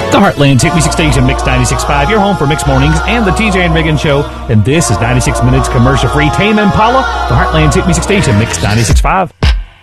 The Heartland's Hit Music Station, Mix 96.5, your home for Mix Mornings and the TJ and Megan Show. And this is 96 minutes commercial-free Tame Impala, the Heartland's Hit Music Station, Mix 96.5.